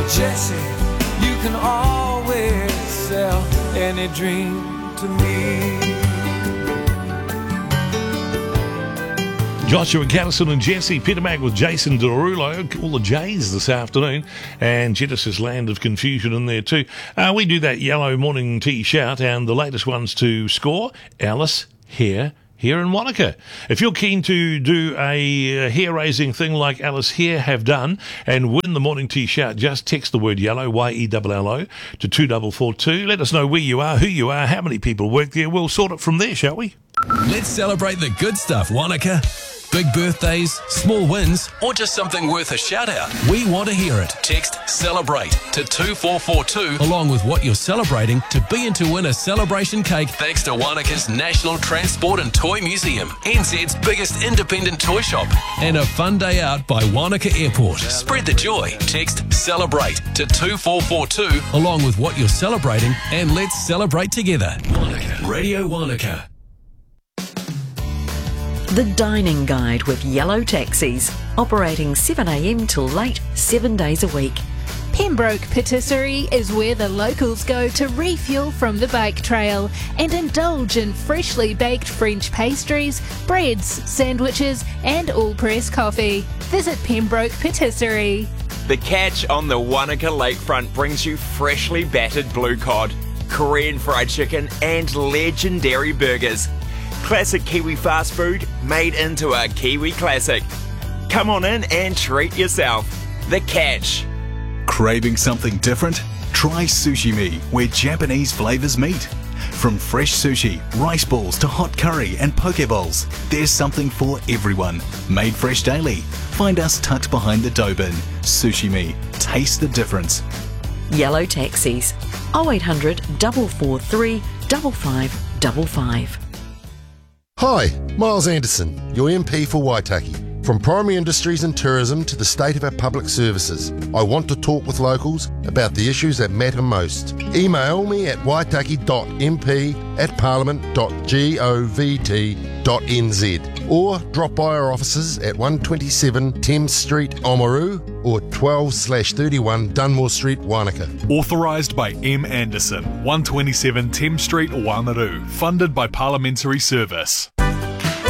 Jesse, you can always sell any dream to me. Joshua Callison and Jesse, Peter Mac with Jason Derulo, all the J's this afternoon, and Genesis Land of Confusion in there too. We do that yellow morning tea shout, and the latest ones to score, Alice here in Wanaka. If you're keen to do a hair-raising thing like Alice here have done and win the morning tea shout, just text the word yellow, YELLO, to 2442. Let us know where you are, who you are, how many people work there. We'll sort it from there, shall we? Let's celebrate the good stuff, Wanaka. Big birthdays, small wins, or just something worth a shout out. We want to hear it. Text CELEBRATE to 2442 along with what you're celebrating to be in to win a celebration cake thanks to Wanaka's National Transport and Toy Museum, NZ's biggest independent toy shop, and a fun day out by Wanaka Airport. Spread the joy. Text CELEBRATE to 2442 along with what you're celebrating, and let's celebrate together. Wanaka. Radio Wanaka. The Dining Guide with Yellow Taxis, operating 7 a.m. till late, 7 days a week. Pembroke Patisserie is where the locals go to refuel from the bike trail and indulge in freshly baked French pastries, breads, sandwiches and all-press coffee. Visit Pembroke Patisserie. The Catch on the Wanaka lakefront brings you freshly battered blue cod, Korean fried chicken and legendary burgers. Classic Kiwi fast food made into a Kiwi classic. Come on in and treat yourself. The Catch. Craving something different? Try Sushi Me, where Japanese flavours meet. From fresh sushi, rice balls to hot curry and poke bowls, there's something for everyone. Made fresh daily. Find us tucked behind the dough bin. Sushi Me. Taste the difference. Yellow Taxis, 0800 443 5555. Hi, Miles Anderson, your MP for Waitaki. From primary industries and tourism to the state of our public services, I want to talk with locals about the issues that matter most. Email me at waitaki.mp@parliament.govt.nz or drop by our offices at 127 Thames Street, Oamaru or 12/31 Dunmore Street, Wanaka. Authorised by M. Anderson, 127 Thames Street, Oamaru. Funded by Parliamentary Service.